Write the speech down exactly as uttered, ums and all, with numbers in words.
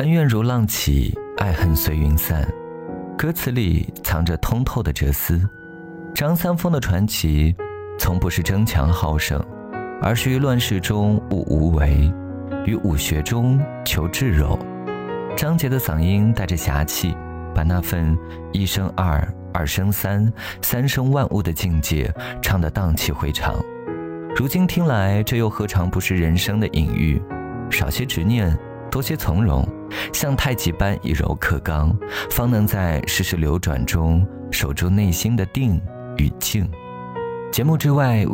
恩怨如浪起，爱恨随云散。歌词里藏着通透的哲思。张三丰的传奇从不是争强好胜，而是于乱世中悟无为，于武学中求至柔。张杰的嗓音带着侠气，把那份一生二，二生三，三生万物的境界唱得荡气回肠。如今听来，这又何尝不是人生的隐喻？少些执念，多些从容，像太极般以柔克刚，方能在世事流转中守住内心的定与静。节目之外